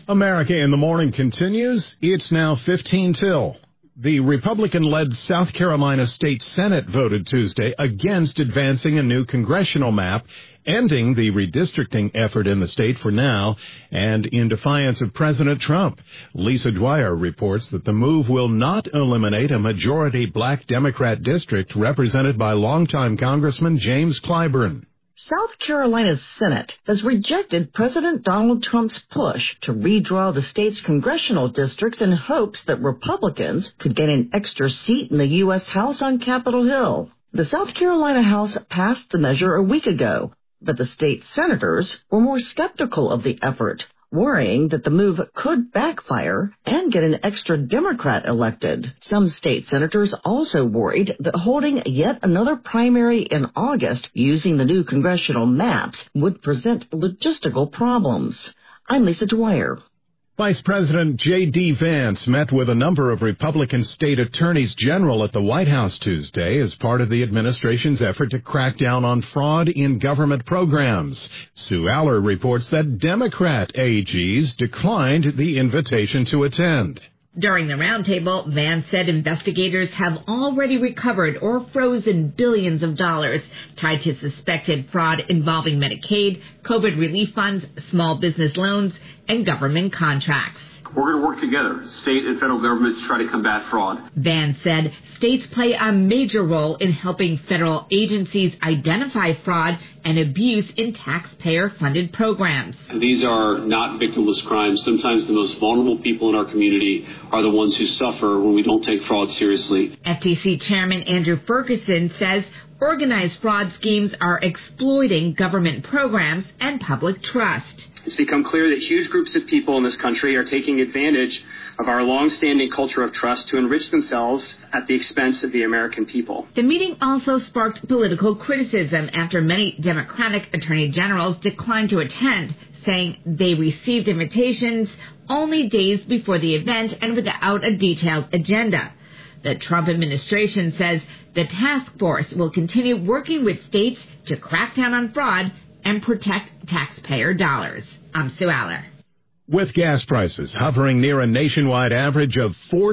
America in the Morning continues. It's now 15 till. The Republican-led South Carolina State Senate voted Tuesday against advancing a new congressional map, ending the redistricting effort in the state for now, and in defiance of President Trump. Lisa Dwyer reports that the move will not eliminate a majority black Democrat district represented by longtime Congressman James Clyburn. South Carolina's Senate has rejected President Donald Trump's push to redraw the state's congressional districts in hopes that Republicans could gain an extra seat in the U.S. House on Capitol Hill. The South Carolina House passed the measure a week ago, but the state senators were more skeptical of the effort, worrying that the move could backfire and get an extra Democrat elected. Some state senators also worried that holding yet another primary in August using the new congressional maps would present logistical problems. I'm Lisa Dwyer. Vice President J.D. Vance met with a number of Republican state attorneys general at the White House Tuesday as part of the administration's effort to crack down on fraud in government programs. Sue Aller reports that Democrat AGs declined the invitation to attend. During the roundtable, Vance said investigators have already recovered or frozen billions of dollars tied to suspected fraud involving Medicaid, COVID relief funds, small business loans, and government contracts. We're going to work together, state and federal governments, to try to combat fraud. Vance said states play a major role in helping federal agencies identify fraud and abuse in taxpayer-funded programs. These are not victimless crimes. Sometimes the most vulnerable people in our community are the ones who suffer when we don't take fraud seriously. FTC Chairman Andrew Ferguson says organized fraud schemes are exploiting government programs and public trust. It's become clear that huge groups of people in this country are taking advantage of our long-standing culture of trust to enrich themselves at the expense of the American people. The meeting also sparked political criticism after many Democratic attorney generals declined to attend, saying they received invitations only days before the event and without a detailed agenda. The Trump administration says the task force will continue working with states to crack down on fraud and protect taxpayer dollars. I'm Sue Aller. With gas prices hovering near a nationwide average of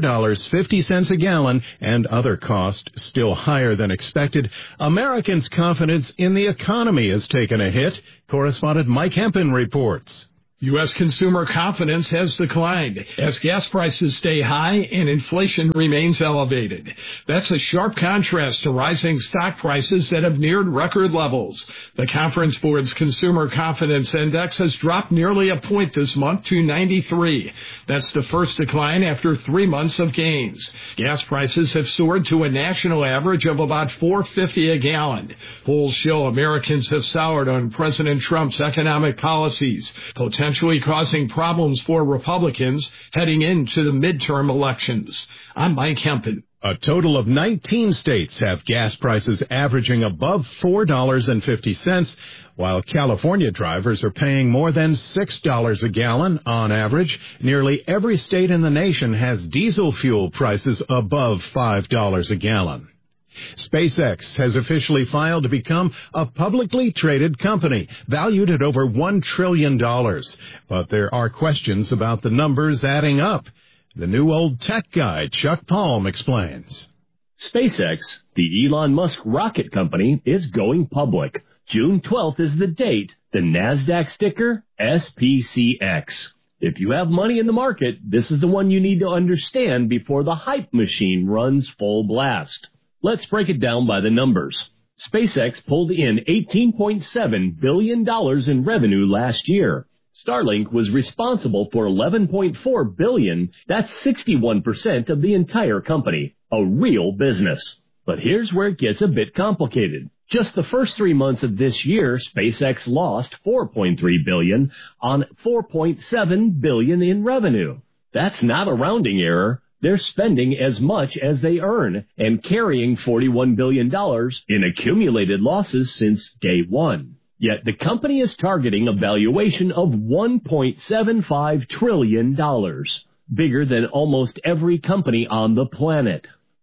$4.50 a gallon and other costs still higher than expected, Americans' confidence in the economy has taken a hit. Correspondent Mike Hempen reports. U.S. consumer confidence has declined as gas prices stay high and inflation remains elevated. That's a sharp contrast to rising stock prices that have neared record levels. The Conference Board's Consumer Confidence Index has dropped nearly a point this month to 93. That's the first decline after 3 months of gains. Gas prices have soared to a national average of about $4.50 a gallon. Polls show Americans have soured on President Trump's economic policies, potentially causing problems for Republicans heading into the midterm elections. I'm Mike Hempen. A total of 19 states have gas prices averaging above $4.50, while California drivers are paying more than $6 a gallon on average. Nearly every state in the nation has diesel fuel prices above $5 a gallon. SpaceX has officially filed to become a publicly traded company valued at over $1 trillion. But there are questions about the numbers adding up. The new old tech guy, Chuck Palm, explains. SpaceX, the Elon Musk rocket company, is going public. June 12th is the date, the NASDAQ sticker, SPCX. If you have money in the market, this is the one you need to understand before the hype machine runs full blast. Let's break it down by the numbers. SpaceX pulled in $18.7 billion in revenue last year. Starlink was responsible for $11.4 billion. That's 61% of the entire company. A real business. But here's where it gets a bit complicated. Just the first 3 months of this year, SpaceX lost $4.3 billion on $4.7 billion in revenue. That's not a rounding error. They're spending as much as they earn and carrying $41 billion in accumulated losses since day one. Yet the company is targeting a valuation of $1.75 trillion, bigger than almost every company on the planet.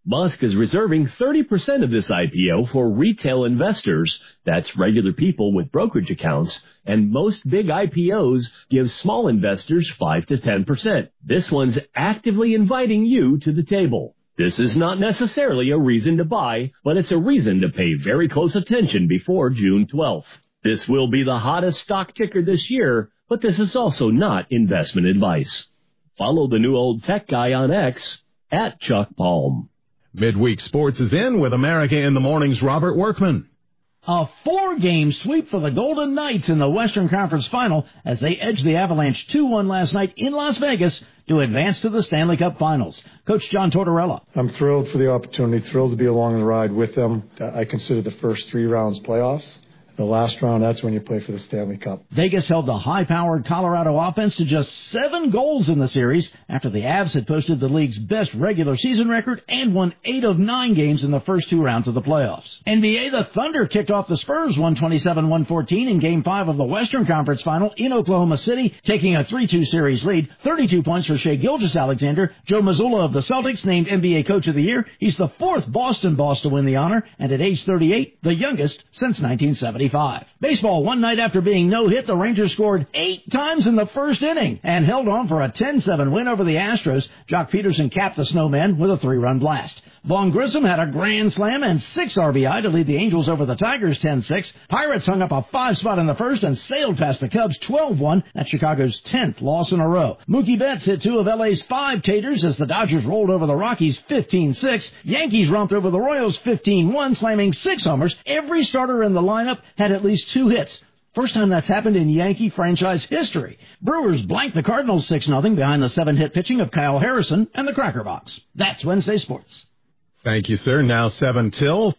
Musk is reserving 30% of this IPO for retail investors. That's regular people with brokerage accounts. And most big IPOs give small investors 5 to 10%. This one's actively inviting you to the table. This is not necessarily a reason to buy, but it's a reason to pay very close attention before June 12th. This will be the hottest stock ticker this year, but this is also not investment advice. Follow the new old tech guy on X at Chuck Palm. Midweek Sports is in with America in the Morning's Robert Workman. A 4-game sweep for the Golden Knights in the Western Conference Final as they edged the Avalanche 2-1 last night in Las Vegas to advance to the Stanley Cup Finals. Coach John Tortorella. I'm thrilled for the opportunity, thrilled to be along the ride with them. I consider the first 3 rounds playoffs. The last round, that's when you play for the Stanley Cup. Vegas held the high-powered Colorado offense to just 7 goals in the series after the Avs had posted the league's best regular season record and won 8 of 9 games in the first 2 rounds of the playoffs. NBA, the Thunder kicked off the Spurs 127-114 in Game 5 of the Western Conference Final in Oklahoma City, taking a 3-2 series lead. 32 points for Shai Gilgeous-Alexander. Joe Mazzulla of the Celtics named NBA Coach of the Year. He's the 4th Boston boss to win the honor, and at age 38, the youngest since 1970. Baseball, one night after being no-hit, the Rangers scored 8 times in the first inning and held on for a 10-7 win over the Astros. Jock Peterson capped the Snowmen with a 3-run blast. Vaughn Grissom had a grand slam and 6 RBI to lead the Angels over the Tigers 10-6. Pirates hung up a 5 spot in the first and sailed past the Cubs 12-1. That's Chicago's 10th loss in a row. Mookie Betts hit 2 of LA's 5 taters as the Dodgers rolled over the Rockies 15-6. Yankees romped over the Royals 15-1, slamming 6 homers. Every starter in the lineup had at least 2 hits. First time that's happened in Yankee franchise history. Brewers blanked the Cardinals 6-0 behind the 7-hit pitching of Kyle Harrison and the Cracker Box. That's Wednesday Sports. Thank you, sir. Now 7 till.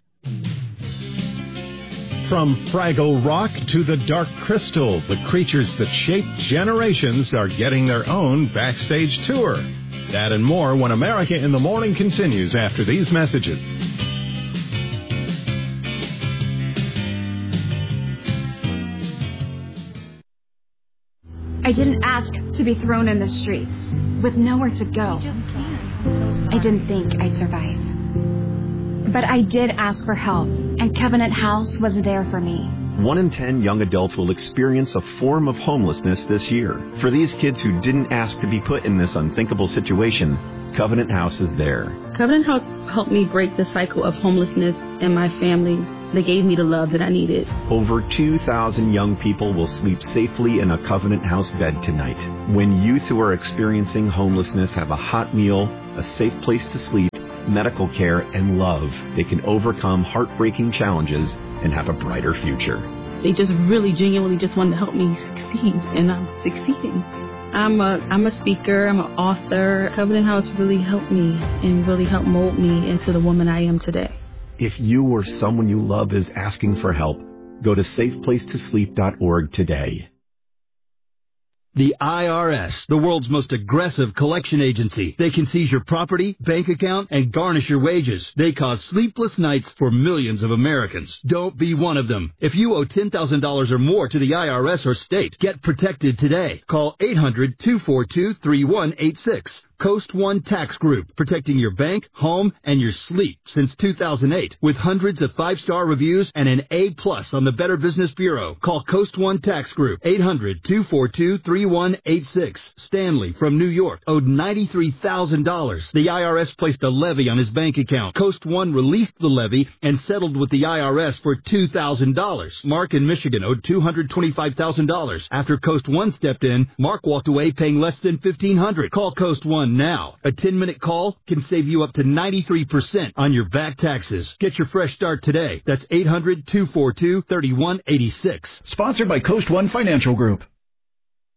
From Fraggle Rock to the Dark Crystal, the creatures that shaped generations are getting their own backstage tour. That and more when America in the Morning continues after these messages. I didn't ask to be thrown in the streets with nowhere to go. I didn't think I'd survive. But I did ask for help, and Covenant House was there for me. 1 in 10 young adults will experience a form of homelessness this year. For these kids who didn't ask to be put in this unthinkable situation, Covenant House is there. Covenant House helped me break the cycle of homelessness in my family. They gave me the love that I needed. Over 2,000 young people will sleep safely in a Covenant House bed tonight. When youth who are experiencing homelessness have a hot meal, a safe place to sleep, medical care, and love, they can overcome heartbreaking challenges and have a brighter future. They just really genuinely just wanted to help me succeed, and I'm succeeding. I'm a speaker, I'm an author. Covenant House really helped me and really helped mold me into the woman I am today. If you or someone you love is asking for help, go to safeplacetosleep.org today. The IRS, the world's most aggressive collection agency. They can seize your property, bank account, and garnish your wages. They cause sleepless nights for millions of Americans. Don't be one of them. If you owe $10,000 or more to the IRS or state, get protected today. Call 800-242-3186. Coast One Tax Group, protecting your bank, home, and your sleep since 2008. With hundreds of 5-star reviews and an A+ on the Better Business Bureau. Call Coast One Tax Group, 800-242-3186. Stanley from New York owed $93,000. The IRS placed a levy on his bank account. Coast One released the levy and settled with the IRS for $2,000. Mark in Michigan owed $225,000. After Coast One stepped in, Mark walked away paying less than $1,500. Call Coast One now. A 10-minute call can save you up to 93% on your back taxes. Get your fresh start today. That's 800-242-3186. Sponsored by Coast One Financial Group.